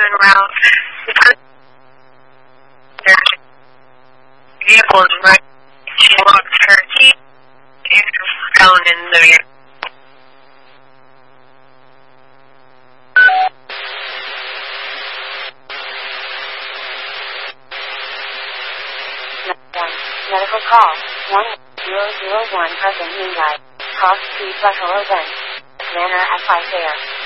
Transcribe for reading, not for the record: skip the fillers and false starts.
turn around. There's vehicles right. She locked her teeth and her phone in the vehicle. Medical call 1001 present Hyundai. Cost 2 Butthole event. Manor at 5 fair.